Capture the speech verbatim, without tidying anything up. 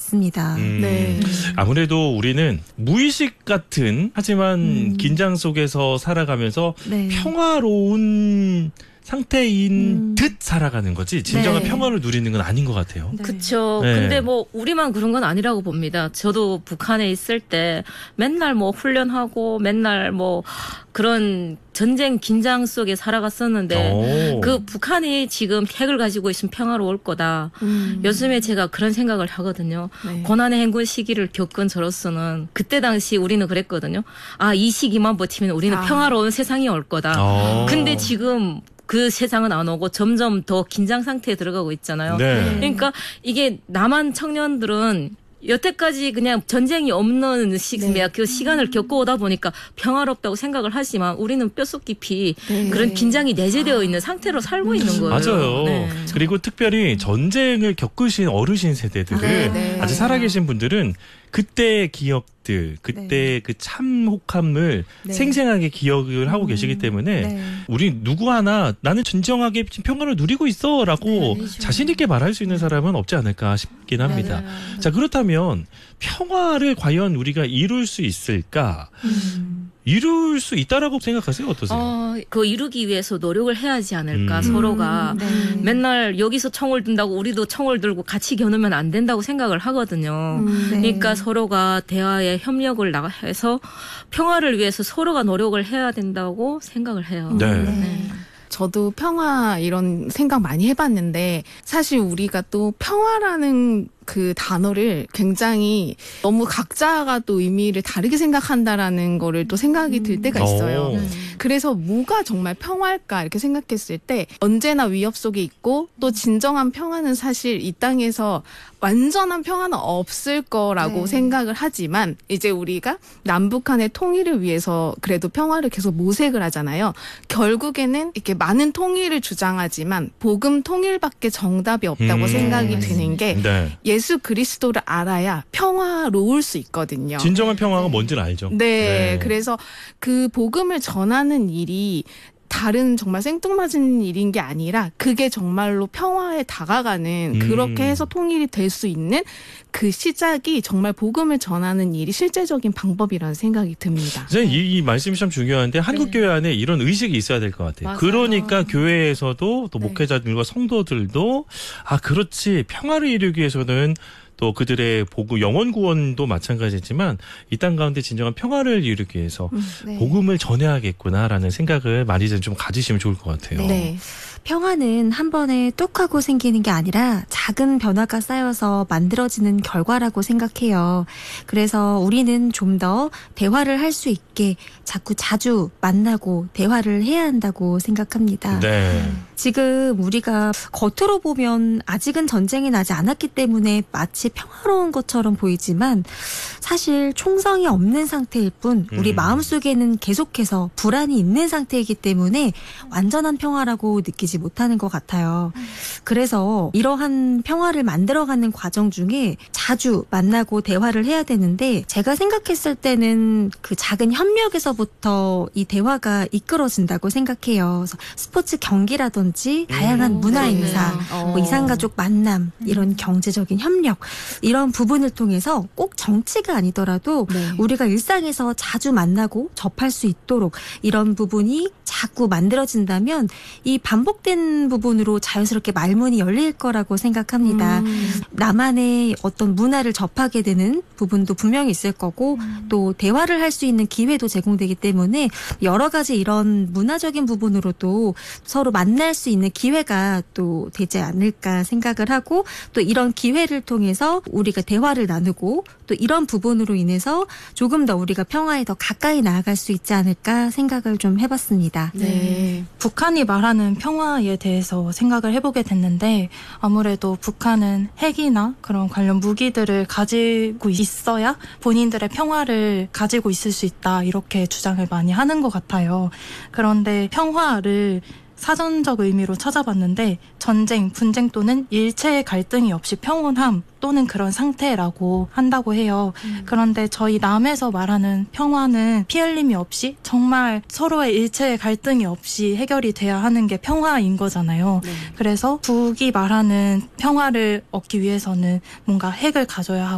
있습니다. 음, 네. 아무래도 우리는 무의식 같은 하지만 음. 긴장 속에서 살아가면서 네. 평화로운 상태인 음. 듯 살아가는 거지 진정한 네. 평화를 누리는 건 아닌 것 같아요. 네. 그쵸. 네. 근데 뭐 우리만 그런 건 아니라고 봅니다. 저도 북한에 있을 때 맨날 뭐 훈련하고 맨날 뭐 그런 전쟁 긴장 속에 살아갔었는데 오. 그 북한이 지금 핵을 가지고 있으면 평화로울 거다. 음. 요즘에 제가 그런 생각을 하거든요. 네. 고난의 행군 시기를 겪은 저로서는 그때 당시 우리는 그랬거든요. 아, 이 시기만 버티면 우리는 아. 평화로운 세상이 올 거다. 어. 근데 지금 그 세상은 안 오고 점점 더 긴장 상태에 들어가고 있잖아요. 네. 그러니까 이게 남한 청년들은 여태까지 그냥 전쟁이 없는 시, 네. 그 시간을 겪어오다 보니까 평화롭다고 생각을 하지만 우리는 뼈속 깊이 네. 그런 긴장이 내재되어 있는 상태로 살고 있는 거예요. 맞아요. 네. 그리고 특별히 전쟁을 겪으신 어르신 세대들을 네, 네. 아직 살아계신 분들은 그때의 기억들, 그때 네. 그 참혹함을 네. 생생하게 기억을 하고 음, 계시기 때문에 네. 우리 누구 하나 나는 진정하게 지금 평화를 누리고 있어라고 네, 자신 있게 말할 수 있는 사람은 없지 않을까 싶긴 합니다. 네. 자, 그렇다면 평화를 과연 우리가 이룰 수 있을까? 음. 이룰 수 있다라고 생각하세요? 어떠세요? 어, 그거 이루기 위해서 노력을 해야 하지 않을까, 음. 서로가. 네. 맨날 여기서 총을 든다고 우리도 총을 들고 같이 겨누면 안 된다고 생각을 하거든요. 음, 네. 그러니까 서로가 대화에 협력을 나가서 평화를 위해서 서로가 노력을 해야 된다고 생각을 해요. 네. 네. 저도 평화 이런 생각 많이 해봤는데 사실 우리가 또 평화라는 그 단어를 굉장히 너무 각자가 또 의미를 다르게 생각한다라는 거를 또 생각이 들 때가 있어요. 오. 그래서 뭐가 정말 평화일까 이렇게 생각했을 때 언제나 위협 속에 있고 또 진정한 평화는 사실 이 땅에서 완전한 평화는 없을 거라고 네. 생각을 하지만 이제 우리가 남북한의 통일을 위해서 그래도 평화를 계속 모색을 하잖아요. 결국에는 이렇게 많은 통일을 주장하지만 복음 통일밖에 정답이 없다고 음. 생각이 네. 드는 게 네. 예수 그리스도를 알아야 평화로울 수 있거든요. 진정한 평화가 뭔지는 알죠. 네, 그래서 그 복음을 전하는 일이 다른 정말 생뚱맞은 일인 게 아니라 그게 정말로 평화에 다가가는 음. 그렇게 해서 통일이 될 수 있는 그 시작이 정말 복음을 전하는 일이 실제적인 방법이라는 생각이 듭니다. 이제 이, 이 말씀이 참 중요한데 한국 교회 안에 이런 의식이 있어야 될 것 같아요. 맞아요. 그러니까 교회에서도 또 네. 목회자들과 성도들도 아 그렇지 평화를 이루기 위해서는 또 그들의 복음 영혼 구원도 마찬가지지만 이 땅 가운데 진정한 평화를 이루기 위해서 네. 복음을 전해야겠구나라는 생각을 많이 좀 가지시면 좋을 것 같아요. 네. 평화는 한 번에 뚝 하고 생기는 게 아니라 작은 변화가 쌓여서 만들어지는 결과라고 생각해요. 그래서 우리는 좀 더 대화를 할 수 있게 자꾸 자주 만나고 대화를 해야 한다고 생각합니다. 네. 지금 우리가 겉으로 보면 아직은 전쟁이 나지 않았기 때문에 마치 평화로운 것처럼 보이지만 사실 총성이 없는 상태일 뿐 우리 음. 마음속에는 계속해서 불안이 있는 상태이기 때문에 완전한 평화라고 느끼지 못하는 것 같아요. 그래서 이러한 평화를 만들어가는 과정 중에 자주 만나고 대화를 해야 되는데 제가 생각했을 때는 그 작은 협력에서부터 이 대화가 이끌어진다고 생각해요. 그래서 스포츠 경기라든지 다양한 음, 문화 그러네요. 행사, 뭐 이산가족 만남, 이런 경제적인 협력 이런 부분을 통해서 꼭 정치가 아니더라도 네. 우리가 일상에서 자주 만나고 접할 수 있도록 이런 부분이 자꾸 만들어진다면 이 반복된 부분으로 자연스럽게 말문이 열릴 거라고 생각합니다. 음. 나만의 어떤 문화를 접하게 되는 부분도 분명히 있을 거고 또 대화를 할 수 있는 기회도 제공되기 때문에 여러 가지 이런 문화적인 부분으로도 서로 만날 수 있는 기회가 또 되지 않을까 생각을 하고 또 이런 기회를 통해서 우리가 대화를 나누고 또 이런 부분으로 인해서 조금 더 우리가 평화에 더 가까이 나아갈 수 있지 않을까 생각을 좀 해봤습니다. 네. 북한이 말하는 평화에 대해서 생각을 해보게 됐는데 아무래도 북한은 핵이나 그런 관련 무기들을 가지고 있어야 본인들의 평화를 가지고 있을 수 있다 이렇게 주장을 많이 하는 것 같아요. 그런데 평화를 사전적 의미로 찾아봤는데 전쟁, 분쟁 또는 일체의 갈등이 없이 평온함 또는 그런 상태라고 한다고 해요. 음. 그런데 저희 남에서 말하는 평화는 피 흘림이 없이 정말 서로의 일체의 갈등이 없이 해결이 돼야 하는 게 평화인 거잖아요. 네. 그래서 북이 말하는 평화를 얻기 위해서는 뭔가 핵을 가져야 하고